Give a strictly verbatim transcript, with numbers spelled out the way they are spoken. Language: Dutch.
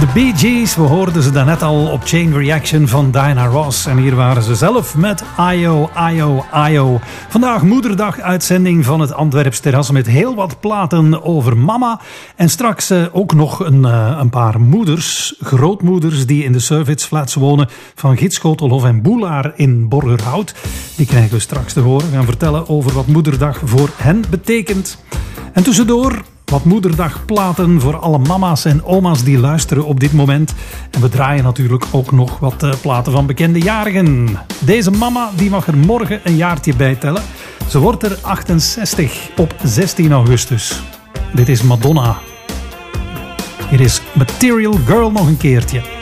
De Bee Gees, we hoorden ze daarnet al op Chain Reaction van Diana Ross. En hier waren ze zelf met Ayo, Ayo, Ayo. Vandaag moederdag uitzending van het Antwerps Terras met heel wat platen over mama. En straks uh, ook nog een, uh, een paar moeders, grootmoeders die in de serviceflats wonen van Giet Schotelhof en Boelaar in Borgerhout. Die krijgen we straks te horen. We gaan vertellen over wat moederdag voor hen betekent. En tussendoor wat moederdagplaten voor alle mama's en oma's die luisteren op dit moment. En we draaien natuurlijk ook nog wat uh, platen van bekende jarigen. Deze mama die mag er morgen een jaartje bij tellen. Ze wordt er achtenzestig op zestien augustus. Dit is Madonna. Hier is Material Girl nog een keertje.